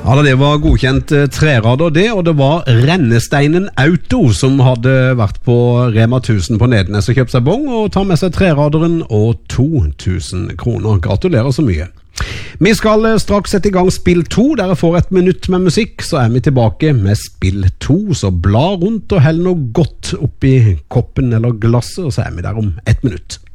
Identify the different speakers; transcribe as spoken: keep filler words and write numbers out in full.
Speaker 1: Ja, det var godkjent trerader det, og det var Rennesteinen Auto som hadde vært på Rema tusen på Nedenes og kjøpt seg bong og tar med seg treraderen og to tusen kroner. Gratulerer så mye. Vi skal straks sette i gang spill to, der jeg får et minutt med musikk, så er vi tilbake med spill to, så bla rundt og hell noe godt oppi koppen eller glasset, og så er vi der om ett minutt.